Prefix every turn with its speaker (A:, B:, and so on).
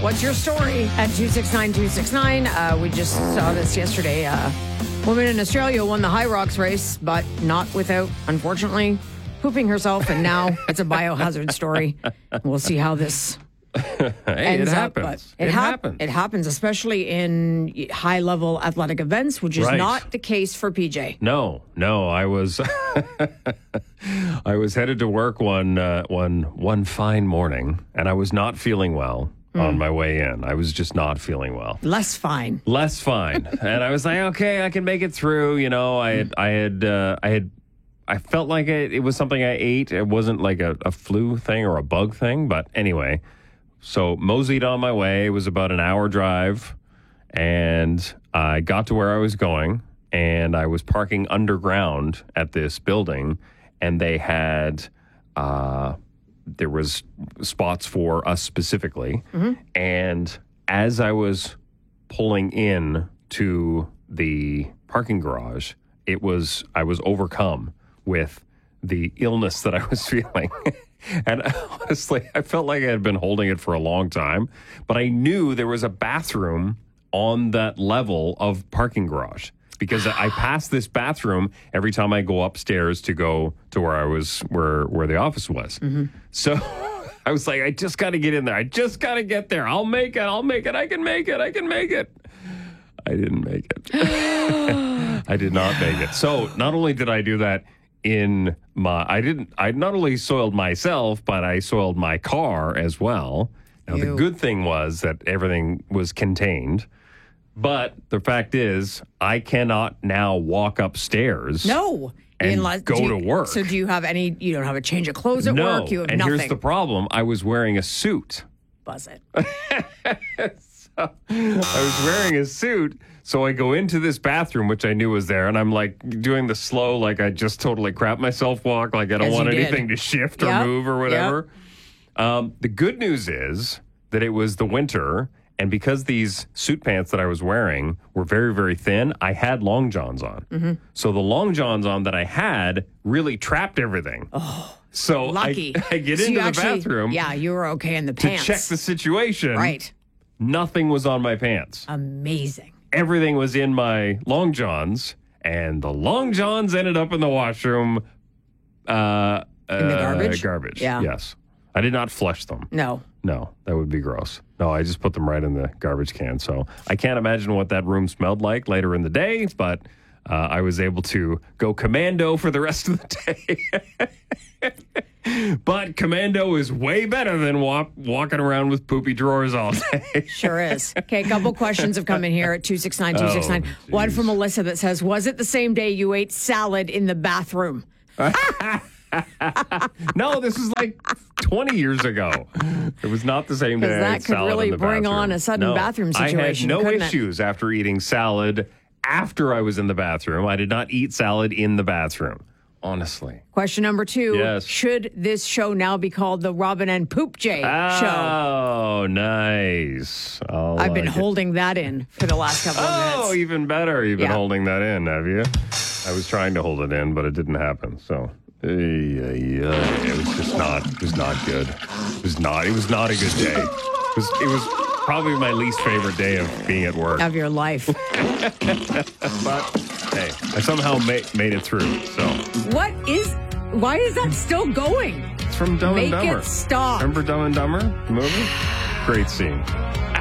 A: What's your story at 269-269? We just saw this yesterday. Woman in Australia won the High Rocks race, but not without, unfortunately, pooping herself. And now it's a biohazard story. We'll see how this ends
B: it
A: up.
B: happens.
A: But
B: It happens.
A: It happens, especially in high-level athletic events, which is
B: Right.
A: not the case for PJ.
B: No, I was I was headed to work one fine morning, and I was not feeling well on my way in. I was just not feeling well.
A: Less fine.
B: Less fine. And I was like, okay, I can make it through. You know, I felt like it was something I ate. It wasn't like a flu thing or a bug thing. But anyway, so moseyed on my way. It was about an hour drive. And I got to where I was going. And I was parking underground at this building. And they had, there was spots for us specifically. And as I was pulling in to the parking garage, I was overcome with the illness that I was feeling. And honestly, I felt like I had been holding it for a long time, but I knew there was a bathroom on that level of parking garage because I pass this bathroom every time I go upstairs to go to where the office was. So I was like, I just got to get in there. I just got to get there. I'll make it. I can make it. I didn't make it. I did not make it. So not only did I do that I not only soiled myself, but I soiled my car as well. Now, the good thing was that everything was contained. But the fact is, I cannot now walk upstairs.
A: No.
B: And go to work.
A: So do you have you don't have a change of clothes at
B: No.
A: work? You have
B: and
A: nothing.
B: Here's the problem. I was wearing a suit.
A: Buzz it.
B: I was wearing a suit. So I go into this bathroom, which I knew was there, and I'm like doing the slow, like I just totally crap myself walk, like I don't want anything to shift or move or whatever. The good news is that it was the winter, and because these suit pants that I was wearing were very, very thin, I had long johns on. So the long johns on that I had really trapped everything.
A: Oh,
B: so
A: lucky.
B: I get into the bathroom.
A: Yeah, you were okay in the pants.
B: To check the situation.
A: Right.
B: Nothing was on my pants.
A: Amazing.
B: Everything was in my long johns, and the long johns ended up in the washroom.
A: In the garbage?
B: Garbage.
A: Yeah.
B: Yes. I did not flush them.
A: No,
B: that would be gross. No, I just put them right in the garbage can. So I can't imagine what that room smelled like later in the day, but I was able to go commando for the rest of the day. But commando is way better than walking around with poopy drawers all day.
A: Sure is. Okay, a couple questions have come in here at 269-269. One from Melissa that says, was it the same day you ate salad in the bathroom?
B: No, this is like 20 years ago. It was not the same day.
A: Because that could really bring on a sudden bathroom situation.
B: I had no issues after eating salad after I was in the bathroom. I did not eat salad in the bathroom, honestly.
A: Question number 2.
B: Yes.
A: Should this show now be called the Robin and Poop J show?
B: Oh, nice.
A: I've been holding that in for the last couple of minutes.
B: Oh, even better. You've been holding that in, have you? I was trying to hold it in, but it didn't happen. So, it was not good. It was not a good day. It was probably my least favorite day of being at work.
A: Of your life.
B: But, hey, I somehow made it through, so.
A: Why is that still going?
B: It's from Dumb and Dumber.
A: Make it stop.
B: Remember Dumb and Dumber, the movie? Great scene.